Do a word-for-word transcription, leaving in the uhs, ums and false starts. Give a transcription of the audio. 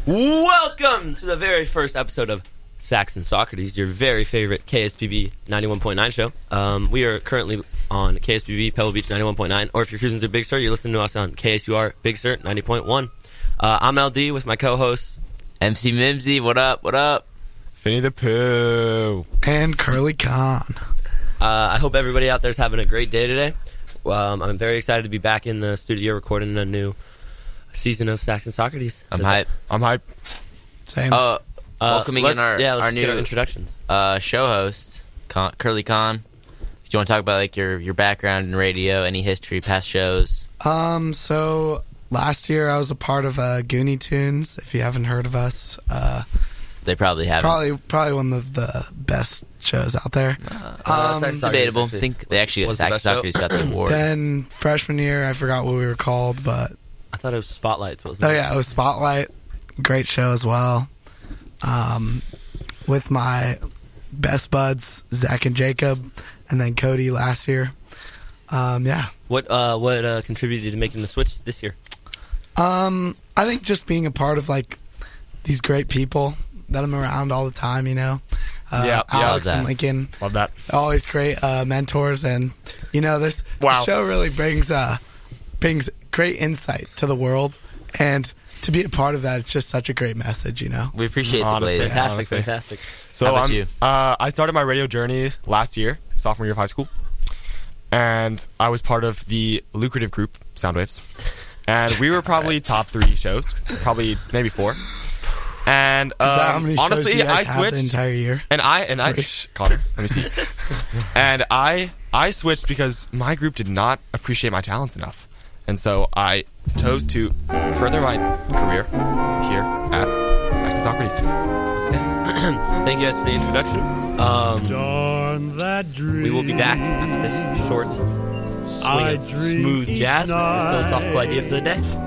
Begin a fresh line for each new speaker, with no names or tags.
Welcome to the very first episode of Sax and Socrates, your very favorite K S P B ninety-one point nine show. Um, we are currently on K S P B Pebble Beach ninety-one point nine, or if you're cruising through Big Sur, you're listening to us on K S U R Big Sur ninety point one. Uh, I'm L D with my co-host
M C Mimsy. What up? What up?
Finny the Pooh
and Curly Con.
Uh, I hope everybody out there is having a great day today. Um, I'm very excited to be back in the studio recording a new season of Sax and Socrates.
I'm hype.
I'm hype.
Same.
Uh,
Uh,
welcoming in our
yeah, let's
our
get
new
our introductions.
uh, show host, Con- Curly Con. Do you want to talk about like your, your background in radio, any history, past shows?
Um, so last year I was a part of uh, Goonie Tunes. If you haven't heard of us, uh,
They probably haven't.
probably probably one of the best shows out there.
Uh,
um,
Sax-
Debatable. I
actually.
think they actually got
Was the
Sax
best show?
Socrates got the award.
Then freshman year, I forgot what we were called, but
I thought it was Spotlights, wasn't
oh
it?
yeah, it was Spotlight. Great show as well. Um, with my best buds Zach and Jacob, and then Cody last year. Um, yeah.
What uh, what uh, contributed to making the switch this year?
Um, I think just being a part of like these great people that I'm around all the time, you know. Uh,
Yeah, yeah,
Alex
love
and
that.
Lincoln,
Love that.
always great uh, mentors, and you know this,
Wow.
this show really brings uh, brings great insight to the world, and to be a part of that, it's just such a great message, you know.
We appreciate
Honestly.
the Blaze.
Yeah.
Fantastic,
honestly.
fantastic.
So
How about
I'm,
you?
Uh, I started my radio journey last year, sophomore year of high school, and I was part of the lucrative group Soundwaves, and we were probably top three shows, probably maybe four. And um,
Is that how many
honestly,
shows you guys
I
have the
switched,
entire year?
and I and I
Three.
shh, Connor, let me see. And I I switched because my group did not appreciate my talents enough, and so I chose to further my career here at Sax and Socrates.
Thank you guys for the introduction. Um,
Darn that dream.
we will be back after this short swing
I
of
dream
smooth
each
jazz with this
night.
philosophical idea for the day.